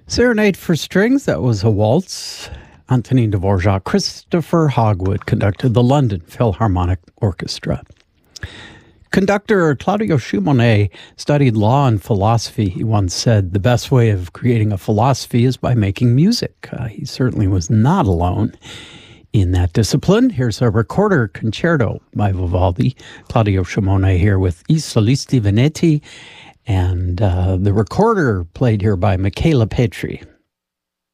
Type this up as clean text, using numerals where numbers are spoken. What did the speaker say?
Serenade for Strings, that was a waltz. Antonin Dvorak. Christopher Hogwood conducted the London Philharmonic Orchestra. Conductor Claudio Simonet studied law and philosophy. He once said, the best way of creating a philosophy is by making music. He certainly was not alone in that discipline. Here's a recorder concerto by Vivaldi. Claudio Simonet here with I Solisti Veneti, and the recorder played here by Michela Petri.